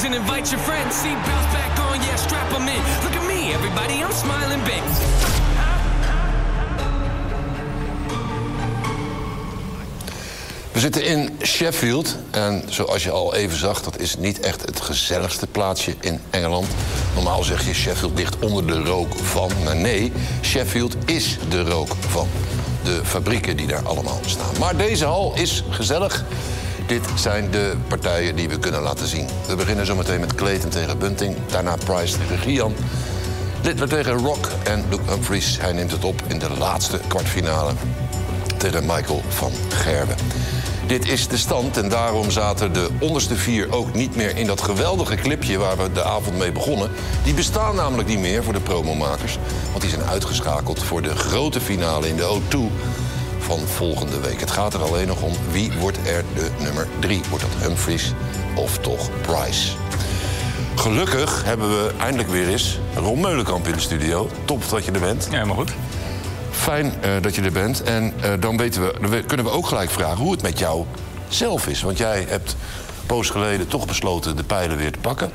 and invite your friends. Seatbelts back on, yeah, strap them in. Look at me, everybody, I'm smiling big. We zitten in Sheffield en zoals je al even zag, dat is niet echt het gezelligste plaatsje in Engeland. Normaal zeg je Sheffield ligt onder de rook van, maar nee, Sheffield is de rook van. De fabrieken die daar allemaal staan. Maar deze hal is gezellig. Dit zijn de partijen die we kunnen laten zien. We beginnen zometeen met Clayton tegen Bunting, daarna Price tegen Gian. Littler tegen Rock en Luke Humphries. Hij neemt het op in de laatste kwartfinale tegen Michael van Gerwen. Dit is de stand en daarom zaten de onderste 4 ook niet meer in dat geweldige clipje waar we de avond mee begonnen. Die bestaan namelijk niet meer voor de promomakers, want die zijn uitgeschakeld voor de grote finale in de O2 van volgende week. Het gaat er alleen nog om wie wordt er de nummer 3. Wordt dat Humphries of toch Price? Gelukkig hebben we eindelijk weer eens Ron Meulenkamp in de studio. Top dat je er bent. Ja, helemaal goed. Fijn dat je er bent. En dan kunnen we ook gelijk vragen hoe het met jou zelf is. Want jij hebt een poos geleden toch besloten de pijlen weer te pakken.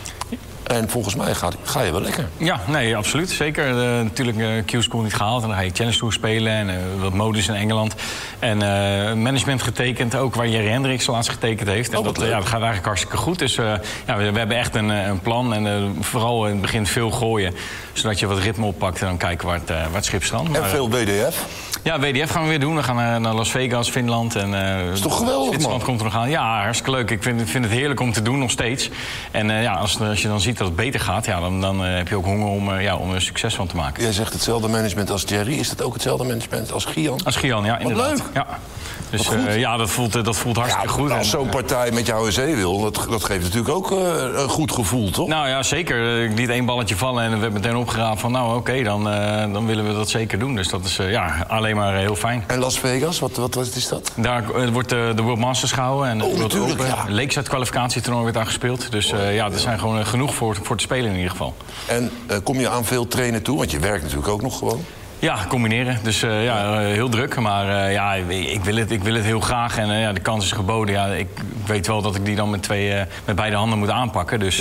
En volgens mij ga je wel lekker. Ja, nee, absoluut. Zeker. Natuurlijk Q-School niet gehaald. En dan ga je Challenge Tour spelen en wat modus in Engeland. En management getekend, ook waar Jerry Hendricks laatst getekend heeft. En dat gaat eigenlijk hartstikke goed. Dus we hebben echt een plan. En vooral in het begin veel gooien. Zodat je wat ritme oppakt en dan kijken waar het schip strandt. En veel WDF? Ja, WDF gaan we weer doen. We gaan naar Las Vegas, Finland. En, dat is toch geweldig, Zwitserland man? komt er nog aan. Ja, hartstikke leuk. Ik vind het heerlijk om te doen, nog steeds. En als je dan ziet dat het beter gaat, ja, dan heb je ook honger om er succes van te maken. Jij zegt hetzelfde management als Jerry. Is dat ook hetzelfde management als Gian? Als Gian, ja, inderdaad. Wat leuk. Ja. Dus dat voelt hartstikke goed. Als zo'n partij met jou en zee wil, dat geeft natuurlijk ook een goed gevoel, toch? Nou ja, zeker. Ik liet 1 balletje vallen en we hebben meteen opgeraapt van nou oké, dan willen we dat zeker doen. Dus dat is alleen maar heel fijn. En Las Vegas, wat is dat? Daar wordt de World Masters gehouden en de World Open. Ja. Lakeside kwalificatietoernooi wordt daar gespeeld. Dus er zijn gewoon genoeg voor te spelen in ieder geval. En kom je aan veel trainen toe? Want je werkt natuurlijk ook nog gewoon. Ja, combineren. Dus heel druk. Maar ik wil het heel graag. En de kans is geboden. Ja, ik weet wel dat ik die dan met beide handen moet aanpakken. Dus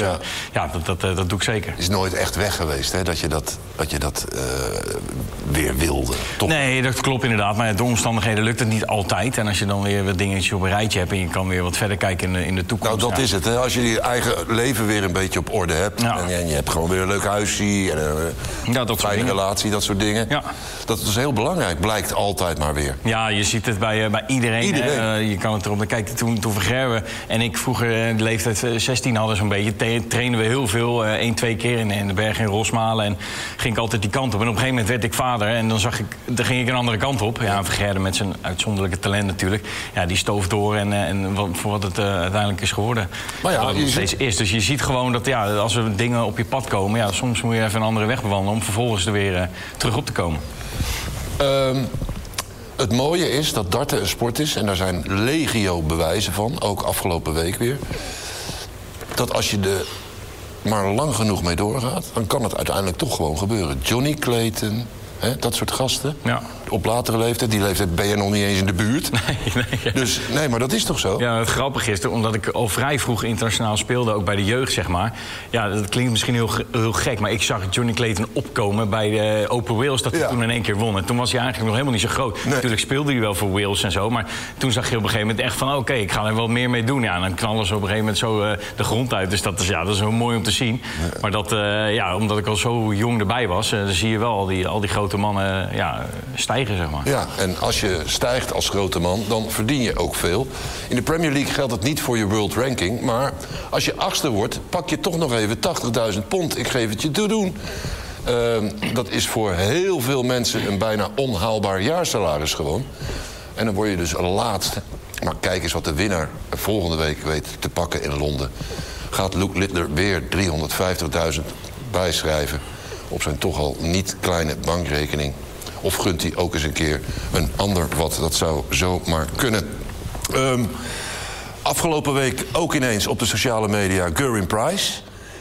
dat doe ik zeker. Het is nooit echt weg geweest, hè? Dat je dat weer wilde. Toch? Nee, dat klopt inderdaad. Maar door omstandigheden lukt het niet altijd. En als je dan weer wat dingetjes op een rijtje hebt en je kan weer wat verder kijken in de toekomst. Nou, dat is het. Hè? Als je je eigen leven weer een beetje op orde hebt. Ja. En je hebt gewoon weer een leuk huisje en een fijne relatie, dat soort dingen. Ja. Dat is heel belangrijk, blijkt altijd maar weer. Ja, je ziet het bij iedereen. Je kan het erop. Kijk, toen Van Gerwen en ik vroeger de leeftijd 16 hadden zo'n beetje, trainen we heel veel. 1-2 keer in de bergen in Rosmalen. En ging ik altijd die kant op. En op een gegeven moment werd ik vader. En dan ging ik een andere kant op. Ja, Van Gerwen met zijn uitzonderlijke talent natuurlijk. Ja, die stoof door voor wat het uiteindelijk is geworden. Maar ja, nog steeds is. Dus je ziet gewoon dat als er dingen op je pad komen, soms moet je even een andere weg bewandelen om vervolgens er weer terug op te komen. Het mooie is dat darten een sport is, en daar zijn legio bewijzen van, ook afgelopen week weer. Dat als je er maar lang genoeg mee doorgaat, dan kan het uiteindelijk toch gewoon gebeuren. Johnny Clayton, dat soort gasten. Ja. Op latere leeftijd, die leeftijd ben je nog niet eens in de buurt. Nee. Dus nee, maar dat is toch zo? Ja, het grappige is, omdat ik al vrij vroeg internationaal speelde, ook bij de jeugd, zeg maar. Ja, dat klinkt misschien heel gek, maar ik zag Johnny Clayton opkomen bij de Open Wales, dat hij toen in 1 keer won. En toen was hij eigenlijk nog helemaal niet zo groot. Nee. Natuurlijk speelde hij wel voor Wales en zo, maar toen zag je op een gegeven moment echt van, oké, ik ga er wel meer mee doen. Ja, en dan knallen ze op een gegeven moment zo de grond uit. Dus dat is heel mooi om te zien. Ja. Maar dat, omdat ik al zo jong erbij was, dan zie je wel al die grote mannen stijgen, zeg maar. Ja, en als je stijgt als grote man, dan verdien je ook veel. In de Premier League geldt het niet voor je world ranking, maar als je 8e wordt, pak je toch nog even 80.000 pond. Ik geef het je te doen. Dat is voor heel veel mensen een bijna onhaalbaar jaarsalaris gewoon. En dan word je dus laatste. Maar kijk eens wat de winnaar volgende week weet te pakken in Londen. Gaat Luke Littler weer 350.000 bijschrijven op zijn toch al niet kleine bankrekening? Of gunt hij ook eens een keer een ander wat? Dat zou zomaar kunnen. Afgelopen week ook ineens op de sociale media Gerwyn Price.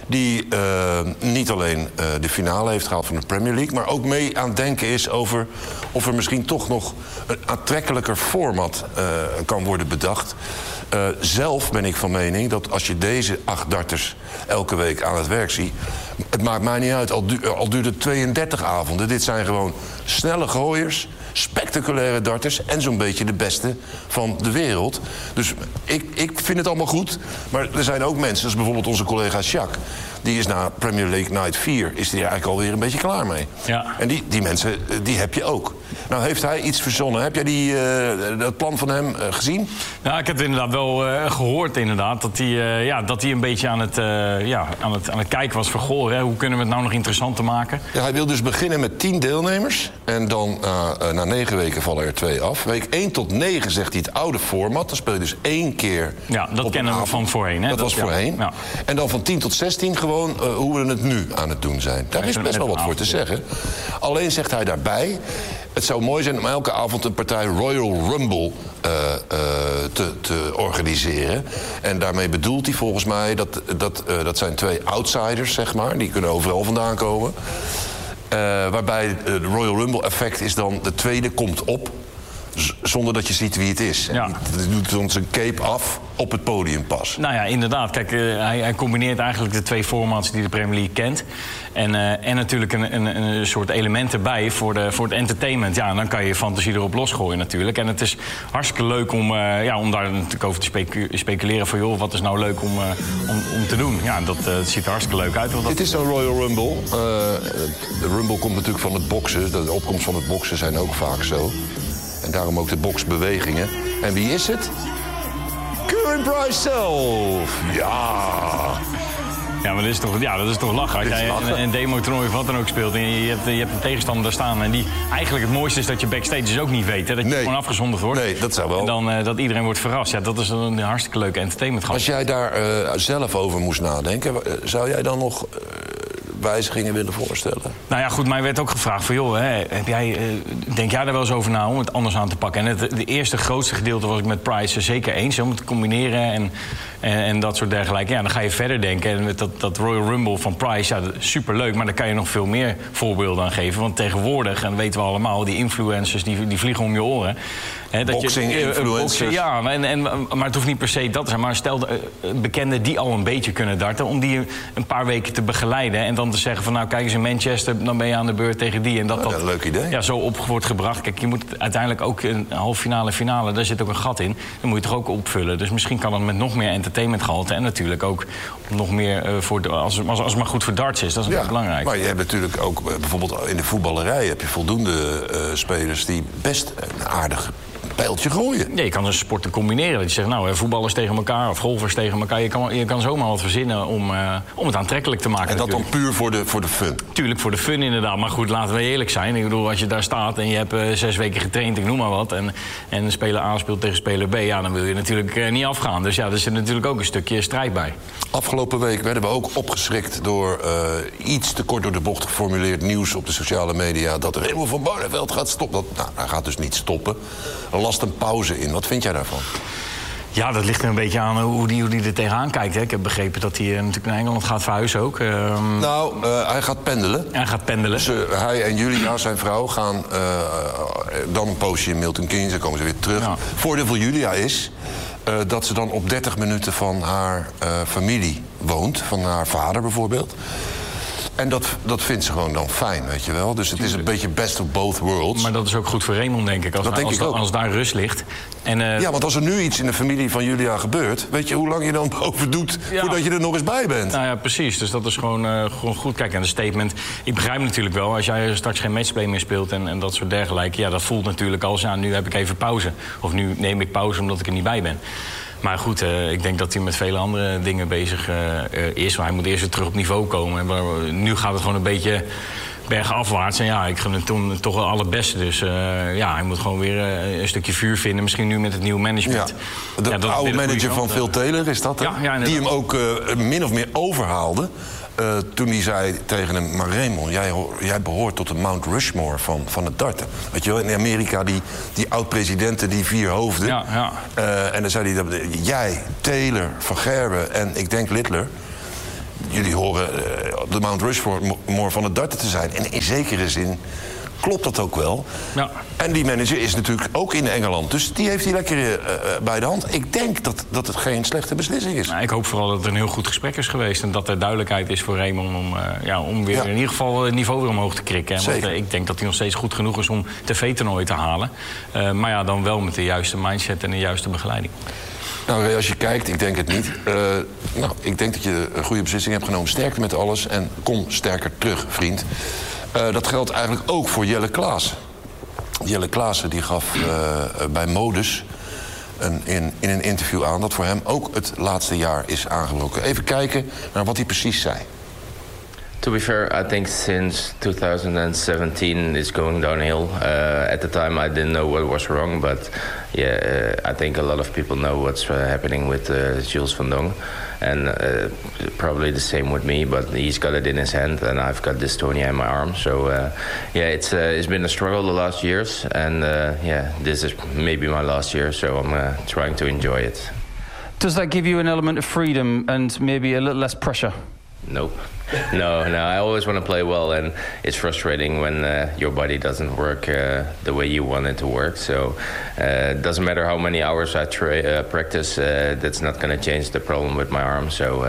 die niet alleen de finale heeft gehaald van de Premier League, maar ook mee aan het denken is over of er misschien toch nog een aantrekkelijker format kan worden bedacht. Zelf ben ik van mening dat als je deze 8 darters elke week aan het werk ziet, het maakt mij niet uit, al duurt het 32 avonden. Dit zijn gewoon snelle gooiers, spectaculaire darters en zo'n beetje de beste van de wereld. Dus ik vind het allemaal goed. Maar er zijn ook mensen, zoals bijvoorbeeld onze collega Jacques, die is na Premier League Night 4 is die eigenlijk alweer een beetje klaar mee. Ja. En die mensen, die heb je ook. Nou, heeft hij iets verzonnen? Heb jij dat plan van hem gezien? Nou, ik heb het inderdaad wel gehoord, inderdaad. Dat hij een beetje aan het kijken was van, goh, hè, hoe kunnen we het nou nog interessanter maken? Ja, hij wil dus beginnen met 10 deelnemers. En dan na 9 weken vallen er 2 af. Week 1 tot 9 zegt hij het oude format. Dan speel je dus 1 keer. Ja, dat kennen we van voorheen. Hè? Dat was voorheen. Ja. En dan van 10 tot 16 gewoon hoe we het nu aan het doen zijn. Daar is best wel wat voor te zeggen. Alleen zegt hij daarbij, het zou mooi zijn om elke avond een partij Royal Rumble te organiseren. En daarmee bedoelt hij volgens mij dat zijn 2 outsiders, zeg maar. Die kunnen overal vandaan komen. Waarbij het Royal Rumble effect is dan de tweede komt op zonder dat je ziet wie het is. Ja. Die doet dan zijn cape af op het podium pas. Nou ja, inderdaad. Kijk, hij combineert eigenlijk de 2 formats die de Premier League kent. En natuurlijk een soort element erbij voor het entertainment. Ja, dan kan je je fantasie erop losgooien natuurlijk. En het is hartstikke leuk om daar natuurlijk over te speculeren van, joh, wat is nou leuk om te doen. Ja, dat ziet er hartstikke leuk uit. Dit is een Royal Rumble. De Rumble komt natuurlijk van het boksen. De opkomst van het boksen zijn ook vaak zo. En daarom ook de boksbewegingen. En wie is het? Curran Bryce zelf! Ja! Ja, maar dat is toch lachen. Als jij een demo-toernooi of wat dan ook speelt en je hebt een tegenstander daar staan en die eigenlijk het mooiste is dat je backstage dus ook niet weet. Hè, dat je gewoon afgezonderd wordt. Nee, dat zou wel. En dan dat iedereen wordt verrast. Ja, dat is een hartstikke leuke entertainment. Als jij daar zelf over moest nadenken, zou jij dan nog wijzigingen willen voorstellen? Nou ja, goed, mij werd ook gevraagd van, joh, denk jij er wel eens over na om het anders aan te pakken? En het eerste grootste gedeelte was ik met Price zeker eens, om het te combineren en dat soort dergelijke. Ja, dan ga je verder denken. En met dat Royal Rumble van Price, ja, superleuk, maar daar kan je nog veel meer voorbeelden aan geven. Want tegenwoordig, en dat weten we allemaal, die influencers die vliegen om je oren. Boxing-influencers. Ja, maar het hoeft niet per se dat te zijn. Maar stel bekenden die al een beetje kunnen darten, om die een paar weken te begeleiden en dan te zeggen van, nou kijk eens in Manchester, dan ben je aan de beurt tegen die. En dat leuk idee. Ja, zo op wordt gebracht. Kijk, je moet uiteindelijk ook een halve finale, daar zit ook een gat in. Dan moet je toch ook opvullen. Dus misschien kan het met nog meer entertainmentgehalte en natuurlijk ook nog meer als het maar goed voor darts is. Dat is natuurlijk belangrijk. Maar je hebt natuurlijk ook bijvoorbeeld in de voetballerij heb je voldoende spelers die best een aardig pijltje gooien. Ja, je kan dus sporten combineren. Dat je zegt, nou, voetballers tegen elkaar of golfers tegen elkaar. Je kan zomaar wat verzinnen om het aantrekkelijk te maken. En dat natuurlijk dan puur voor de fun? Tuurlijk, voor de fun inderdaad. Maar goed, laten we eerlijk zijn. Ik bedoel, als je daar staat en je hebt 6 weken getraind, ik noem maar wat, en speler A speelt tegen speler B, ja, dan wil je natuurlijk niet afgaan. Dus ja, er zit natuurlijk ook een stukje strijd bij. Afgelopen week werden we ook opgeschrikt door iets te kort door de bocht geformuleerd nieuws op de sociale media dat Raymond van Barneveld gaat stoppen. Hij gaat dus niet stoppen. Er last een pauze in. Wat vind jij daarvan? Ja, dat ligt er een beetje aan hoe die er tegenaan kijkt. Hè. Ik heb begrepen dat hij natuurlijk naar Engeland gaat verhuizen ook. Hij gaat pendelen. Hij gaat pendelen. Dus hij en Julia, zijn vrouw, gaan dan een poosje in Milton Keynes. Dan komen ze weer terug. Ja. Voordeel voor Julia is dat ze dan op 30 minuten van haar familie woont. Van haar vader bijvoorbeeld. En dat vindt ze gewoon dan fijn, weet je wel. Dus het is een beetje best of both worlds. Maar dat is ook goed voor Raymond, denk ik. Als daar rust ligt. Ja, want als er nu iets in de familie van Julia gebeurt, weet je hoe lang je dan boven doet voordat je er nog eens bij bent? Nou ja, precies. Dus dat is gewoon goed. Kijk, en de statement, ik begrijp natuurlijk wel, als jij straks geen matchplay meer speelt en dat soort dergelijke, ja, dat voelt natuurlijk als, ja, nu heb ik even pauze. Of nu neem ik pauze omdat ik er niet bij ben. Maar goed, ik denk dat hij met vele andere dingen bezig is. Maar hij moet eerst weer terug op niveau komen. En nu gaat het gewoon een beetje bergafwaarts. En ja, ik gun hem toen toch wel het beste. Dus hij moet gewoon weer een stukje vuur vinden. Misschien nu met het nieuwe management. Ja, de oude manager van Phil Taylor is dat, hè? Ja, die hem ook min of meer overhaalde. Toen hij zei tegen hem, maar Raymond, jij behoort tot de Mount Rushmore van het darten. Weet je wel, in Amerika die oud-presidenten, die 4 hoofden. En dan zei hij, jij, Taylor, Van Gerwen en ik denk Littler, jullie horen de Mount Rushmore van het darten te zijn. En in zekere zin klopt dat ook wel. Ja. En die manager is natuurlijk ook in Engeland. Dus die heeft hij lekker bij de hand. Ik denk dat het geen slechte beslissing is. Nou, ik hoop vooral dat het een heel goed gesprek is geweest. En dat er duidelijkheid is voor Raymond om weer in ieder geval het niveau weer omhoog te krikken. Want ik denk dat hij nog steeds goed genoeg is om TV-toernooi te halen. Maar ja, dan wel met de juiste mindset en de juiste begeleiding. Nou, Ray, als je kijkt, ik denk het niet. Ik denk dat je een goede beslissing hebt genomen. Sterkte met alles en kom sterker terug, vriend. Dat geldt eigenlijk ook voor Jelle Klaassen. Jelle Klaassen die gaf bij Modus in een interview aan dat voor hem ook het laatste jaar is aangebroken. Even kijken naar wat hij precies zei. To be fair, I think since 2017 it's going downhill. At the time I didn't know what was wrong, but I think a lot of people know what's happening with Jules van Dongen. And probably the same with me, but he's got it in his hand and I've got dystonia in my arm. So it's been a struggle the last years, and this is maybe my last year, so I'm trying to enjoy it. Does that give you an element of freedom and maybe a little less pressure? Nope. No, I always want to play well, and it's frustrating when your body doesn't work the way you want it to work. So it doesn't matter how many hours I practice, that's not going to change the problem with my arm. So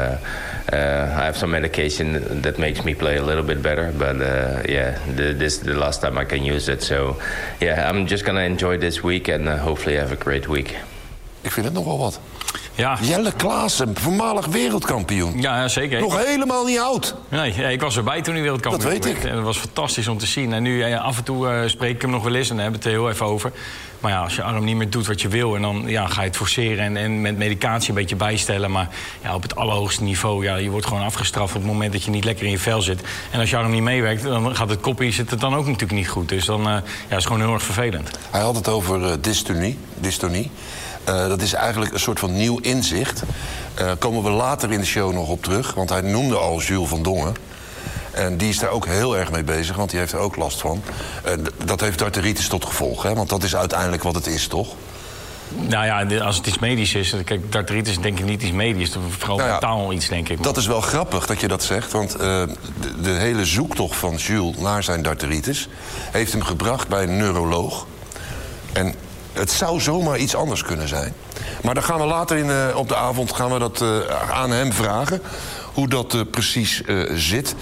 I have some medication that makes me play a little bit better, but this is the last time I can use it. So I'm just going to enjoy this week and hopefully have a great week. Ik vind het nogal wat. Ja. Jelle Klaassen, voormalig wereldkampioen. Ja, zeker. Nog helemaal niet oud. Nee, ik was erbij toen hij wereldkampioen werd. Dat weet ik. En dat was fantastisch om te zien. En nu af en toe spreek ik hem nog wel eens en daar hebben we het er heel even over. Maar ja, als je arm niet meer doet wat je wil en dan ga je het forceren en met medicatie een beetje bijstellen. Maar op het allerhoogste niveau, je wordt gewoon afgestraft op het moment dat je niet lekker in je vel zit. En als je arm niet meewerkt, dan gaat het kopje zit het dan ook natuurlijk niet goed. Dus dan is het gewoon heel erg vervelend. Hij had het over dystonie. Dat is eigenlijk een soort van nieuw inzicht. Komen we later in de show nog op terug. Want hij noemde al Jules van Dongen. En die is daar ook heel erg mee bezig, want die heeft er ook last van. Dat heeft darteritis tot gevolg, hè? Want dat is uiteindelijk wat het is, toch? Nou ja, als het iets medisch is... Kijk, darteritis is denk ik niet iets medisch. Vooral mentaal iets, denk ik. Maar. Dat is wel grappig dat je dat zegt. Want de hele zoektocht van Jules naar zijn darteritis heeft hem gebracht bij een neuroloog. En het zou zomaar iets anders kunnen zijn. Maar dan gaan we later op de avond dat aan hem vragen. Hoe dat precies zit.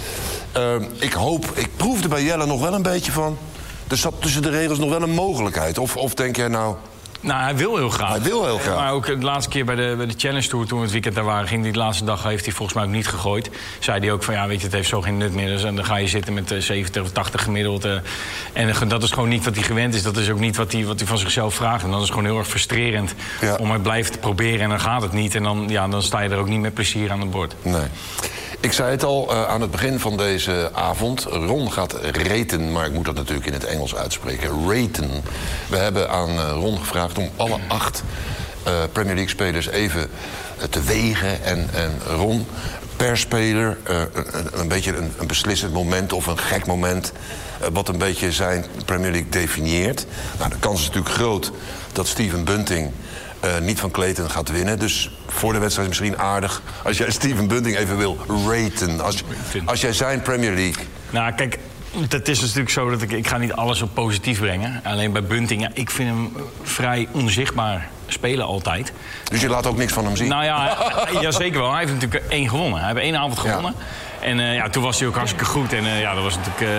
Ik proefde bij Jelle nog wel een beetje van. Er zat tussen de regels nog wel een mogelijkheid. Of denk jij nou... Nou, hij wil heel graag. Hij wil heel graag. Maar ook de laatste keer bij de Challenge Tour, toen we het weekend daar waren, ging die de laatste dag, heeft hij volgens mij ook niet gegooid. Zei hij ook van, weet je, het heeft zo geen nut meer. Dus dan ga je zitten met 70 of 80 gemiddeld. En dat is gewoon niet wat hij gewend is. Dat is ook niet wat hij van zichzelf vraagt. En dat is gewoon heel erg frustrerend om maar blijven te proberen en dan gaat het niet. En dan sta je er ook niet met plezier aan het bord. Nee. Ik zei het al aan het begin van deze avond. Ron gaat raten, maar ik moet dat natuurlijk in het Engels uitspreken. Raten. We hebben aan Ron gevraagd om alle 8 Premier League spelers even te wegen. En Ron, per speler een beetje een beslissend moment of een gek moment... wat een beetje zijn Premier League definieert. Nou, de kans is natuurlijk groot dat Steven Bunting... niet van Clayton gaat winnen. Dus voor de wedstrijd is misschien aardig... als jij Steven Bunting even wil raten. Als jij zijn Premier League... Nou, kijk, het is natuurlijk zo dat ik ga niet alles op positief brengen. Alleen bij Bunting, ik vind hem vrij onzichtbaar spelen altijd. Dus je laat ook niks van hem zien? Nou ja, zeker wel. Hij heeft natuurlijk 1 gewonnen. Hij heeft 1 avond gewonnen. Ja. En toen was hij ook hartstikke goed. En dat was natuurlijk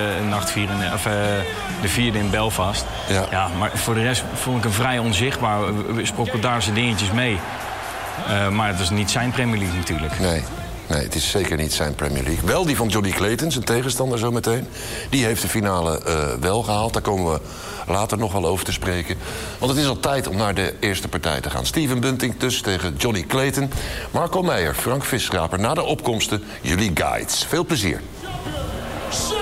de 4e in Belfast. Ja, maar voor de rest vond ik hem vrij onzichtbaar. We sprokken daar zijn dingetjes mee. Maar het is niet zijn Premier League natuurlijk. Nee, het is zeker niet zijn Premier League. Wel die van Johnny Clayton, zijn tegenstander zo meteen. Die heeft de finale wel gehaald. Daar komen we later nog wel over te spreken. Want het is al tijd om naar de eerste partij te gaan. Steven Bunting dus tegen Johnny Clayton. Marco Meijer, Frank Visschraper, na de opkomsten jullie guides. Veel plezier.